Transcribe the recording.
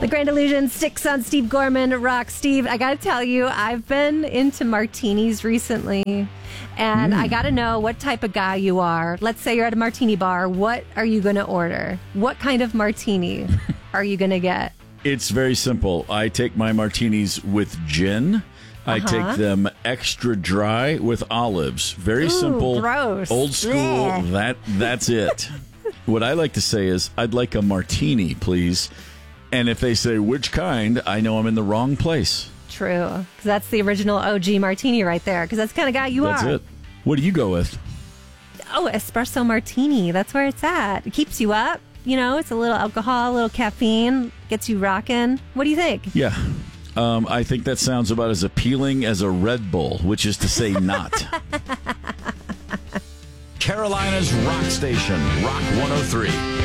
The Grand Illusion, Sticks on Steve Gorman, Rock. Steve, I got to tell you, I've been into martinis recently, and I got to know what type of guy you are. Let's say you're at a martini bar. What are you going to order? What kind of martini are you going to get? It's very simple. I take my martinis with gin. I take them extra dry with olives. Very simple, gross. old school. Blech. That's it. What I like to say is, I'd like a martini, please. And if they say, which kind, I know I'm in the wrong place. True, because that's the original OG martini right there, because that's the kind of guy you That's are. it. What do you go with? Oh, espresso martini. That's where it's at. It keeps you up. You know, it's a little alcohol, a little caffeine, gets you rocking. What do you think? Yeah. I think that sounds about as appealing as a Red Bull, which is to say not. Carolina's Rock Station, Rock 103.